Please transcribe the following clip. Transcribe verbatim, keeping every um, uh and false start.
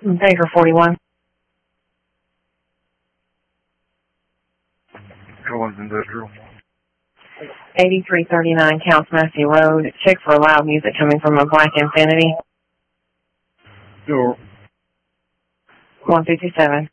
Baker forty-one. Collins Industrial. eighty-three thirty-nine Counts Massey Road. Check for loud music coming from a black Infinity. Door. one fifty-seven.